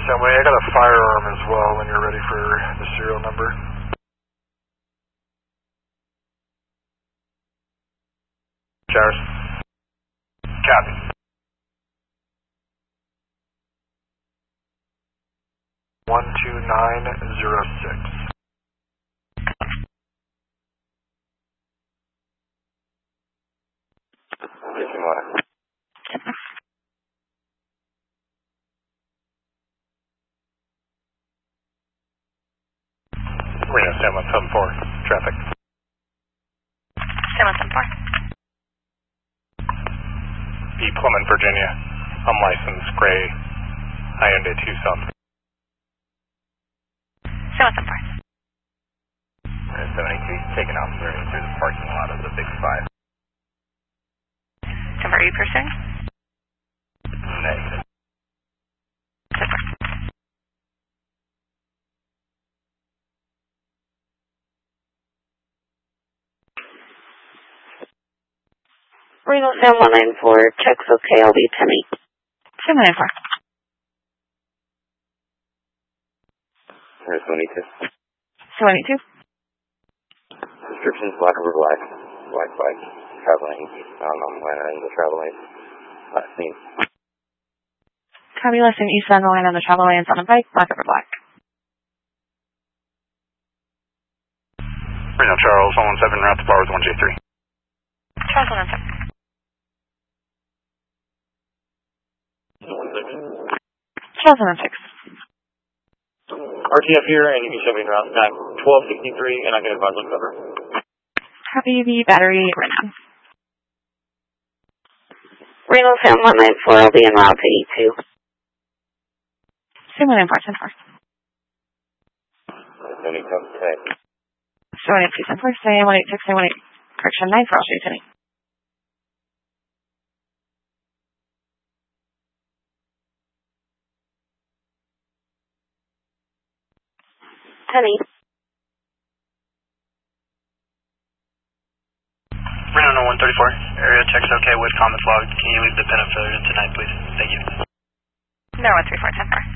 Assembly, I got a firearm as well when you're ready for the serial number. Showers. Copy. One 2906. Reno 7174, traffic. 7174. E. Plumman, Virginia. Unlicensed gray Hyundai Tucson. 7174. 72, taking off through the parking lot of the Big 5. Are you pursuing? Negative. Super. Reno 7194, checks okay, I'll be Penny. 7194. Here's 22. 72. Descriptions, black over black. Black bike. Traveling eastbound on Atlanta in the travel lane. Last name. Copy, listing eastbound the line on the travel lanes on a bike, black over black. Reno Charles, 117, route to bar with 1J3. Charles 117. Charles 116. RTF here, and you can show me around 1263, and I can advise on cover. Copy the battery right now. Reno 7194, I'll be en route to E2. 7194, 72, 7124, say 186, say 18, correction 9 for all streets, Penny. Penny. Reno 134, area checks okay with comments logged. Can you leave the pen of failure tonight, please? Thank you. No, 134, 10 4.